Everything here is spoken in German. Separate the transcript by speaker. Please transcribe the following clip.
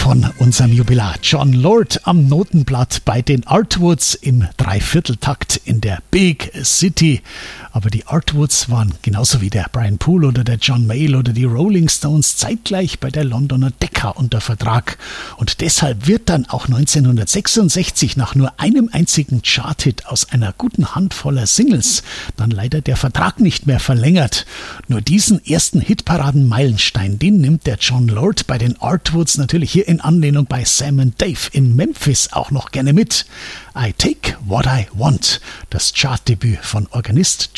Speaker 1: von unserem Jubilar Jon Lord am Notenblatt bei den Artwoods im Dreivierteltakt in der Big City. Aber die Artwoods waren genauso wie der Brian Poole oder der John Mayall oder die Rolling Stones zeitgleich bei der Londoner Decca unter Vertrag. Und deshalb wird dann auch 1966 nach nur einem einzigen Charthit aus einer guten Handvoller Singles dann leider der Vertrag nicht mehr verlängert. Nur diesen ersten Hitparaden-Meilenstein, den nimmt der Jon Lord bei den Artwoods natürlich hier in Anlehnung bei Sam & Dave in Memphis auch noch gerne mit. I Take What I Want, das Chartdebüt von Organist